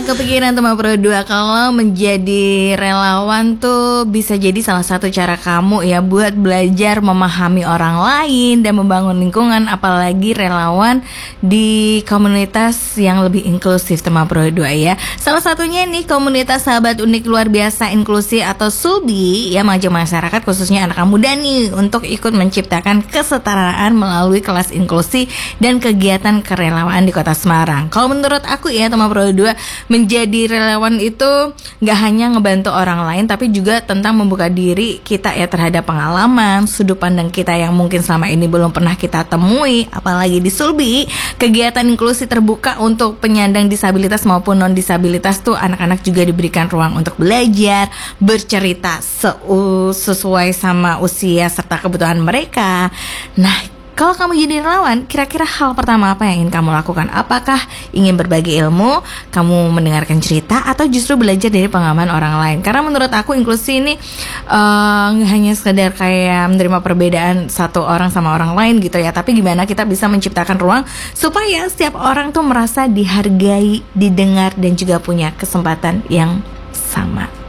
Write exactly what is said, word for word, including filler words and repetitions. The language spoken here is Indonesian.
kepikiran teman Pro dua kalau menjadi relawan tuh bisa jadi salah satu cara kamu ya buat belajar memahami orang lain dan membangun lingkungan, apalagi relawan di komunitas yang lebih inklusif teman Pro dua ya. Salah satunya nih komunitas sahabat unik luar biasa inklusi atau SUBI ya, mengajak masyarakat khususnya anak muda nih untuk ikut menciptakan kesetaraan melalui kelas inklusi dan kegiatan kerelawaan di Kota Semarang. Kalau menurut aku ya teman Pro dua, menjadi relawan itu gak hanya ngebantu orang lain, tapi juga tentang membuka diri kita ya terhadap pengalaman, sudut pandang kita yang mungkin selama ini belum pernah kita temui. Apalagi di SUBI, kegiatan inklusi terbuka untuk penyandang disabilitas maupun non-disabilitas tuh anak-anak juga diberikan ruang untuk belajar, bercerita seu- sesuai sama usia serta kebutuhan mereka. Nah, kalau kamu jadi relawan, kira-kira hal pertama apa yang ingin kamu lakukan? Apakah ingin berbagi ilmu, kamu mendengarkan cerita, atau justru belajar dari pengalaman orang lain? Karena menurut aku inklusi ini uh, hanya sekedar kayak menerima perbedaan satu orang sama orang lain gitu ya. Tapi gimana kita bisa menciptakan ruang supaya setiap orang tuh merasa dihargai, didengar, dan juga punya kesempatan yang sama.